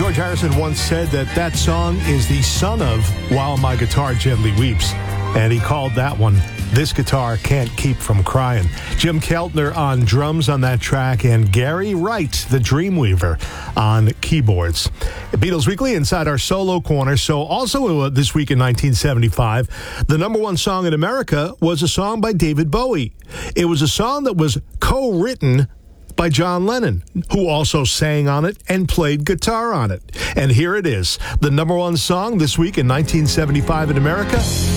George Harrison once said that song is the son of While My Guitar Gently Weeps. And he called that one, This Guitar Can't Keep From Crying. Jim Keltner on drums on that track, and Gary Wright, the Dreamweaver, on keyboards. Beatles Weekly inside our solo corner. So also this week in 1975, the number one song in America was a song by David Bowie. It was a song that was co-written by John Lennon, who also sang on it and played guitar on it. And here it is, the number one song this week in 1975 in America,